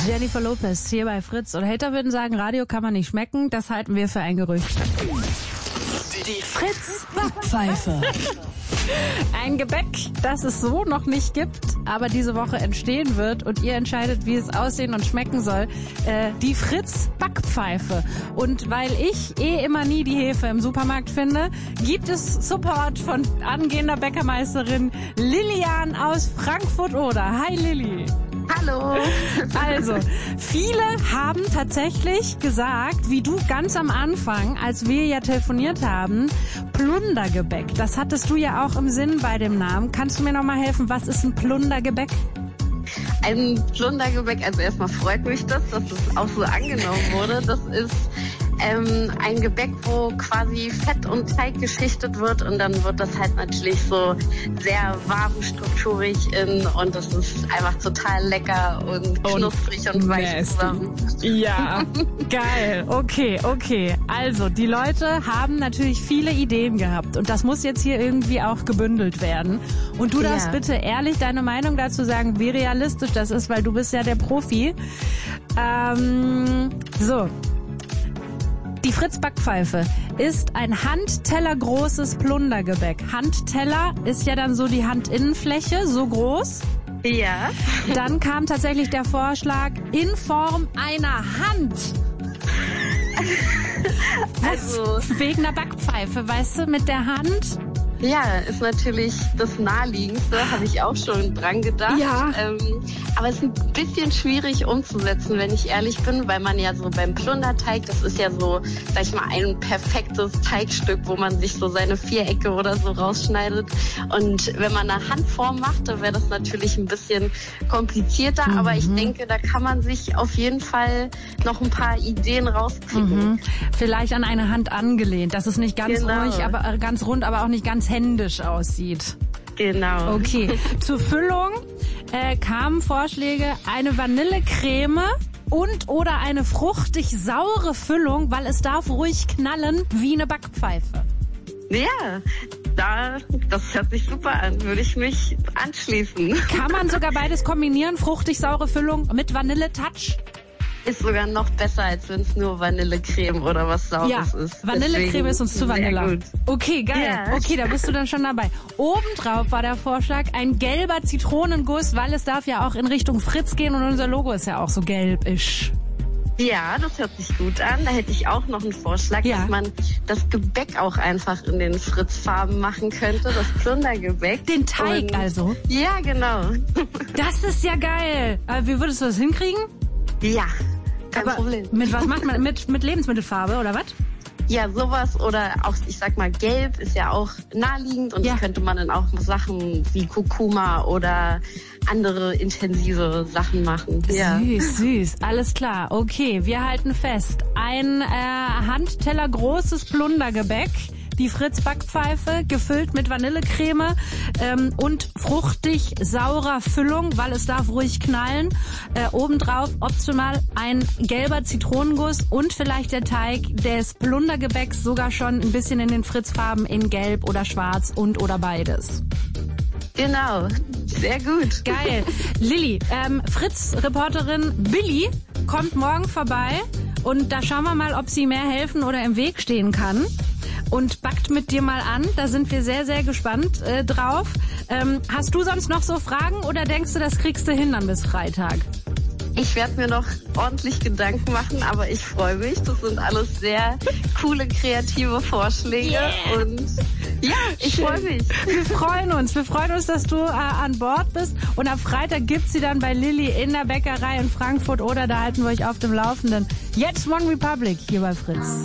Jennifer Lopez hier bei Fritz. Und Hater würden sagen, Radio kann man nicht schmecken. Das halten wir für ein Gerücht. Die Fritz Backpfeife. Ein Gebäck, das es so noch nicht gibt, aber diese Woche entstehen wird und ihr entscheidet, wie es aussehen und schmecken soll. Die Fritz Backpfeife. Und weil ich immer nie die Hefe im Supermarkt finde, gibt es Support von angehender Bäckermeisterin Lilian aus Frankfurt-Oder. Hi Lilli. Hallo. Also, viele haben tatsächlich gesagt, wie du ganz am Anfang, als wir ja telefoniert haben, Plundergebäck. Das hattest du ja auch im Sinn bei dem Namen. Kannst du mir noch mal helfen, was ist ein Plundergebäck? Ein Plundergebäck, also erstmal freut mich das, dass es auch so angenommen wurde. Das ist ein Gebäck, wo quasi Fett und Teig geschichtet wird und dann wird das halt natürlich so sehr wabenstrukturig und das ist einfach total lecker und knusprig und weich zusammen. Ja, geil. Okay. Also, die Leute haben natürlich viele Ideen gehabt und das muss jetzt hier irgendwie auch gebündelt werden. Und du darfst bitte ehrlich deine Meinung dazu sagen, wie realistisch das ist, weil du bist ja der Profi. Die Fritz Backpfeife ist ein handtellergroßes Plundergebäck. Handteller ist ja dann so die Handinnenfläche, so groß. Ja. Dann kam tatsächlich der Vorschlag in Form einer Hand. Also wegen der Backpfeife, weißt du, mit der Hand. Ja, ist natürlich das Naheliegendste, habe ich auch schon dran gedacht. Ja. Aber es ist ein bisschen schwierig umzusetzen, wenn ich ehrlich bin, weil man ja so beim Plunderteig, das ist ja so, sag ich mal, ein perfektes Teigstück, wo man sich so seine Vierecke oder so rausschneidet. Und wenn man eine Handform macht, dann wäre das natürlich ein bisschen komplizierter. Aber ich denke, da kann man sich auf jeden Fall noch ein paar Ideen rauskriegen. Vielleicht an eine Hand angelehnt, dass es nicht ganz ruhig, aber ganz rund, aber auch nicht ganz händisch aussieht. Genau. Okay. Zur Füllung kamen Vorschläge, eine Vanillecreme und oder eine fruchtig-saure Füllung, weil es darf ruhig knallen wie eine Backpfeife. Ja, das hört sich super an. Würde ich mich anschließen. Kann man sogar beides kombinieren, fruchtig-saure Füllung mit Vanille-Touch? Ist sogar noch besser, als wenn es nur Vanillecreme oder was Saures ist. Vanillecreme ist uns zu Vanilla. Okay, geil. Ja. Okay, da bist du dann schon dabei. Obendrauf war der Vorschlag ein gelber Zitronenguss, weil es darf ja auch in Richtung Fritz gehen und unser Logo ist ja auch so gelbisch. Ja, das hört sich gut an. Da hätte ich auch noch einen Vorschlag, dass man das Gebäck auch einfach in den Fritz-Farben machen könnte, das Plundergebäck. Den Teig also? Ja, genau. Das ist ja geil. Aber wie würdest du das hinkriegen? Ja, kein Problem. Mit was macht man? Mit Lebensmittelfarbe oder was? Ja, sowas oder auch, ich sag mal, Gelb ist ja auch naheliegend und könnte man dann auch Sachen wie Kurkuma oder andere intensive Sachen machen. Süß, alles klar. Okay, wir halten fest. Ein Handteller großes Plundergebäck. Die Fritz Backpfeife, gefüllt mit Vanillecreme und fruchtig-saurer Füllung, weil es darf ruhig knallen. Obendrauf optional ein gelber Zitronenguss und vielleicht der Teig des Plundergebäcks sogar schon ein bisschen in den Fritz-Farben in Gelb oder Schwarz und oder beides. Genau, sehr gut. Geil. Lilli, Fritz-Reporterin Billy kommt morgen vorbei und da schauen wir mal, ob sie mehr helfen oder im Weg stehen kann. Und backt mit dir mal an. Da sind wir sehr, sehr gespannt drauf. Hast du sonst noch so Fragen oder denkst du, das kriegst du hin dann bis Freitag? Ich werde mir noch ordentlich Gedanken machen, aber ich freue mich. Das sind alles sehr coole, kreative Vorschläge. Und ja, ich freue mich. Wir freuen uns, dass du an Bord bist. Und am Freitag gibt's sie dann bei Lilli in der Bäckerei in Frankfurt oder da halten wir euch auf dem Laufenden. Jetzt One Republic hier bei Fritz.